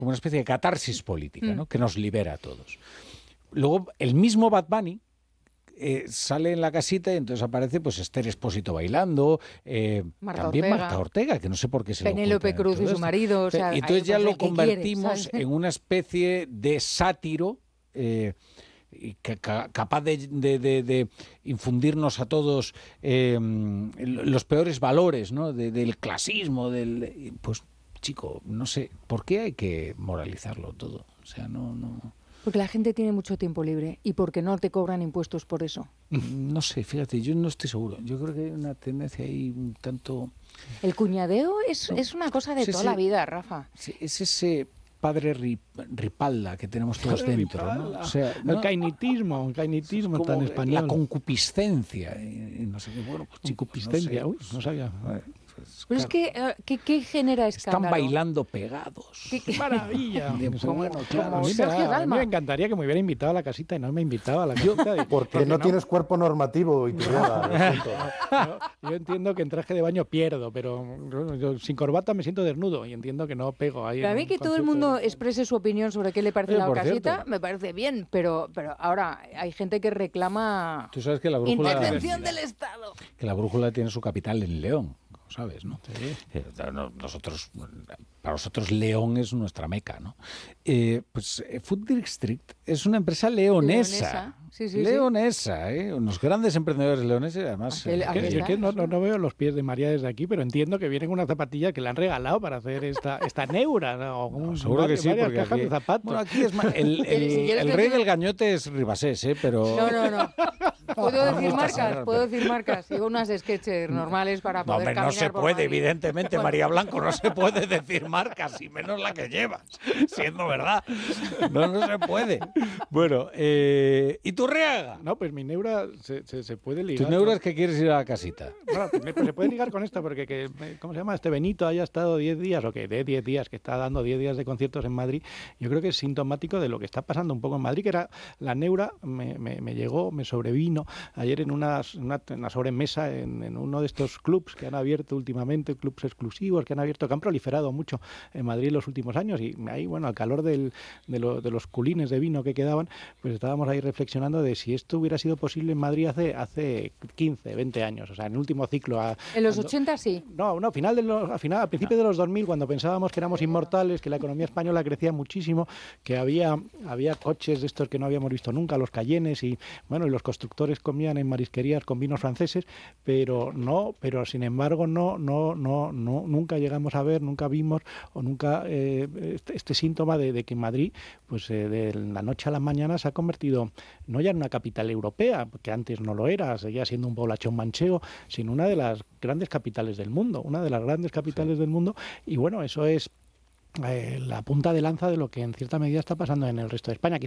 como una especie de catarsis política, ¿no? Que nos libera a todos. Luego, el mismo Bad Bunny sale en la casita y entonces aparece pues Esther Expósito bailando, también Ortega. Marta Ortega, que no sé por qué se lo Penélope ocultan Cruz en y todo su esto. marido. O sea, Y entonces ya lo convertimos ¿sabes? en una especie de sátiro capaz de infundirnos a todos los peores valores, ¿no? Del clasismo, pues chico, no sé, ¿por qué hay que moralizarlo todo? O sea, no... Porque la gente tiene mucho tiempo libre y porque no te cobran impuestos por eso. No sé, fíjate, yo no estoy seguro. Yo creo que hay una tendencia ahí un tanto... El cuñadeo es una cosa de toda la vida, Rafa. Es ese padre ripalda que tenemos todos dentro, ¿no? O sea, el cainitismo está en español. La concupiscencia. Y no sé qué, bueno, pues chico, concupiscencia, no sabía. Pero es que, ¿qué genera escándalo? Están bailando pegados. ¡Qué maravilla! Bueno, claro, a mí me encantaría que me hubiera invitado a la casita y no me invitaba a la casita. Porque no tienes cuerpo normativo, Iturriaga. Yo entiendo que en traje de baño pierdo, pero yo sin corbata me siento desnudo y entiendo que no pego ahí. Pero a mí que todo el mundo exprese su opinión sobre qué le parece la casita, me parece bien, pero ahora hay gente que reclama Tú sabes que la brújula... intervención del Estado. Que la brújula tiene su capital en León, ¿sabes? ¿No? Sí. Para nosotros León es nuestra meca, ¿no? Pues Food District es una empresa leonesa. Sí, leonesa, unos grandes emprendedores leoneses, además. Yo que no veo los pies de María desde aquí, pero entiendo que vienen unas zapatillas que le han regalado para hacer esta neura, ¿no? Seguro que sí, porque cajas aquí, de zapatos. bueno, aquí es más, el rey del gañote es Ribasés, pero... No. Puedo decir marcas. Digo unas sketches normales para poder caminar. No se puede, evidentemente, María Blanco, no se puede decir marcas, y menos la que llevas, siendo verdad. No se puede. Bueno, ¿y tu Iturriaga? No, pues mi neura se puede ligar. ¿Tu neura es que quieres ir a la casita? Bueno, pues se puede ligar con esto, porque ¿cómo se llama? Este Benito haya estado 10 días, o que de 10 días, que está dando 10 días de conciertos en Madrid. Yo creo que es sintomático de lo que está pasando un poco en Madrid, que era la neura, me llegó, me sobrevino ayer en una sobremesa en uno de estos clubs que han abierto últimamente, clubs exclusivos que han proliferado mucho en Madrid en los últimos años, y ahí, bueno, al calor de los culines de vino que quedaban, pues estábamos ahí reflexionando de si esto hubiera sido posible en Madrid hace 15, 20 años, o sea, en el último ciclo. En los 80 sí. No, al principio de los 2000, cuando pensábamos que éramos inmortales, que la economía española crecía muchísimo, que había coches de estos que no habíamos visto nunca, los Cayennes, y bueno, y los constructores comían en marisquerías con vinos franceses, pero sin embargo nunca llegamos a ver, nunca vimos o nunca este síntoma de que Madrid, pues de la noche a la mañana se ha convertido no ya en una capital europea, porque antes no lo era, seguía siendo un poblachón manchego, sino una de las grandes capitales del mundo, y bueno, eso es la punta de lanza de lo que en cierta medida está pasando en el resto de España.